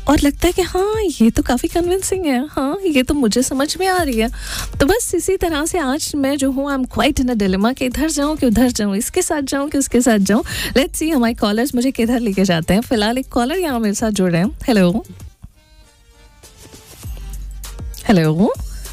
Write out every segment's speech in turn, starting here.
और लगता है कि हाँ ये तो काफ़ी कन्विंसिंग है, हाँ ये तो मुझे समझ में आ रही है। तो बस इसी तरह से आज मैं जो हूँ I am quite in a dilemma कि इधर जाऊँ कि उधर जाऊँ, इसके साथ जाऊँ कि उसके साथ जाऊँ। लेट्स सी हमारे कॉलर्स मुझे किधर लेके जाते हैं। फिलहाल एक कॉलर यहाँ मेरे साथ जुड़ रहे हैं। हेलो हेलो,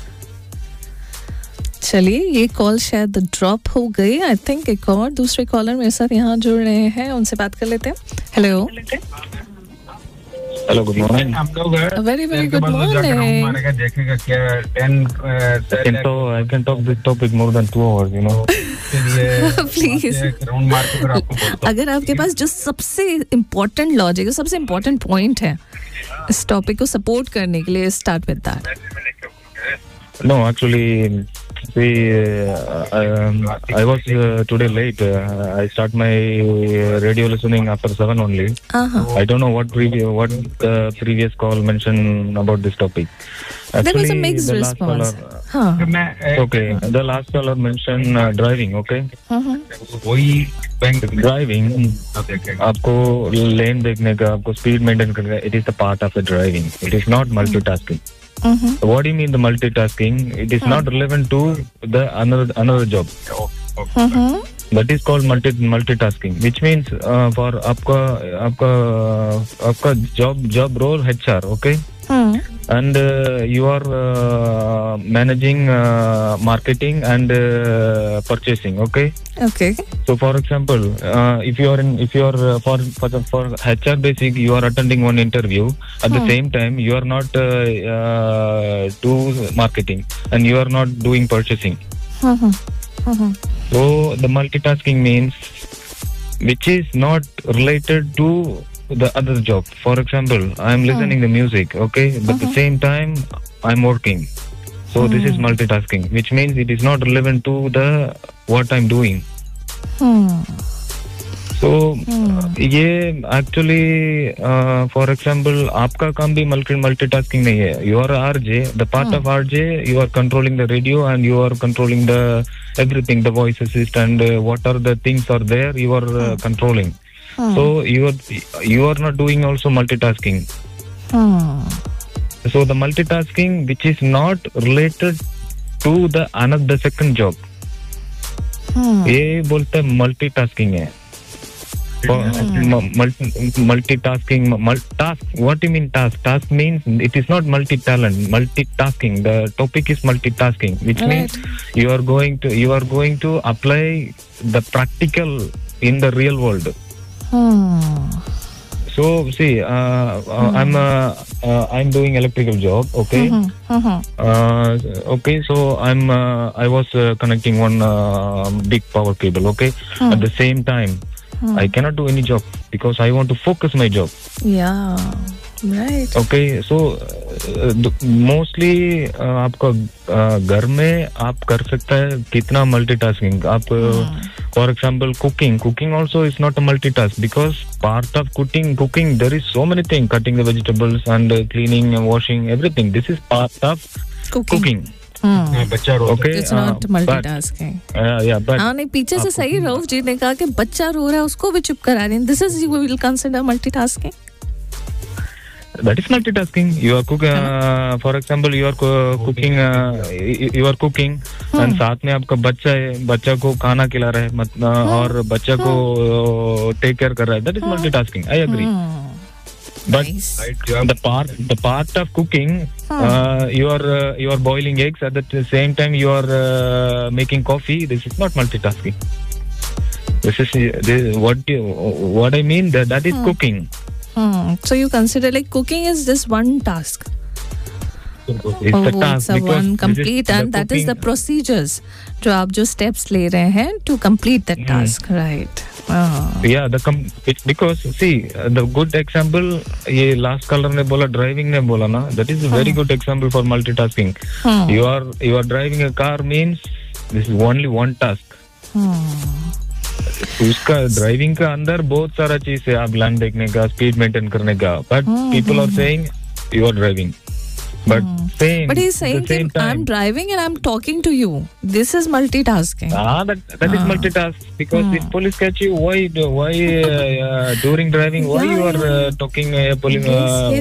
चलिए ये कॉल शायद ड्रॉप हो गई। आई थिंक एक और दूसरे कॉलर मेरे साथ यहाँ जुड़ रहे हैं, उनसे बात कर लेते हैं। Hello hello, good morning. हम लोग वेरी वेरी गुड मॉर्निंग। मारेगा देखेगा क्या 10 I can talk this topic more than 2 hours, you know. Please round मार के फिर आपको बोलता अगर आपके पास जो सबसे इम्पोर्टेंट लॉजिक, सबसे इम्पोर्टेंट पॉइंट है इस टॉपिक को सपोर्ट करने के लिए, start with that. No, actually, see, I was today late. I start my radio listening after 7 only. I don't know what the previous call mentioned about this topic. Actually, there was a mixed response. Okay, the last caller mentioned driving. Okay. वही driving. आपको लेन देखने का, आपको speed maintain करने का, it is the part of the driving. It is not multitasking. What do you mean the multitasking? It is not relevant to the another job. That is called multitasking, which means for आपका job role HR, okay? And you are managing marketing and purchasing, okay? Okay. So for example, if you are for HR basic, you are attending one interview at the same time you are not do marketing and you are not doing purchasing. So the multitasking means which is not related to the other job. For example, I am listening the music, okay, but at the same time I am working. So this is multitasking, which means it is not relevant to the what I'm doing. So ये actually for example आपका काम भी multitasking नहीं है. You are RJ, the part of RJ, you are controlling the radio and you are controlling the everything, the voice assist and what are the things are there you are controlling. So you are not doing also multitasking. So the multitasking which is not related to the another second job, ये बोलते हैं multitasking है. Multitasking, task. What do you mean task? Task means it is not multi-talent. Multitasking. The topic is multitasking, which means you are going to apply the practical in the real world. So see, I'm doing electrical job. Okay. Okay. So I was connecting one big power cable. Okay. At the same time, I cannot do any job because I want to focus my job. Yeah. Right. Okay. So mostly आपका घर में आप कर सकता है कितना multitasking. आप for example cooking also is not a multitask because part of cooking there is so many things, cutting the vegetables and cleaning and washing everything. This is part of cooking. बच्चा रो okay, it's not multitasking. but हाँ नहीं, पीछे से सही रऊफ जी ने कहा कि बच्चा रो रहा है उसको भी चुप करा रहे हैं. This is you will consider multitasking. That is multitasking. You are cooking. For example, you are cooking. You are cooking, and साथ में आपका बच्चा है, बच्चा को खाना खिला रहा है, और बच्चा को take care कर रहा है. That is multitasking. I agree. But the part of cooking, you are boiling eggs at the same time you are making coffee. This is not multitasking. This is what I mean. That is cooking. So you consider like cooking is just one task. It's the task it's one complete and that is the procedures जो आप जो steps ले रहे हैं to complete that task, right? Yeah, because see the good example ये last caller ने बोला driving ने बोला ना, that is a very good example for multitasking. You are driving a car means this is only one task. उसका driving का अंदर बहुत सारा चीज है, आप लैंड देखने का, स्पीड मेंटेन करने का, but people are saying you are driving. But he's saying I'm driving and I'm talking to you. This is multitasking. That is multitask because if police catch you, why during driving, why you are talking police?